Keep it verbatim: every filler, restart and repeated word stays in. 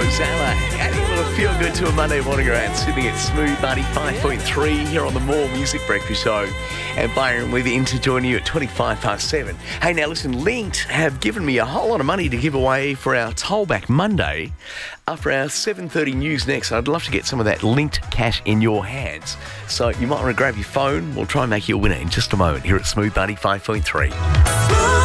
Rosella, adding a little feel good to a Monday morning around Sydney at Smooth ninety-five point three here on the More Music Breakfast Show. And Byron with in to join you at twenty-five past seven. Hey, now listen, Linked have given me a whole lot of money to give away for our Tollback Monday. After our seven thirty news next, I'd love to get some of that Linked cash in your hands. So you might want to grab your phone. We'll try and make you a winner in just a moment here at Smooth ninety-five point three.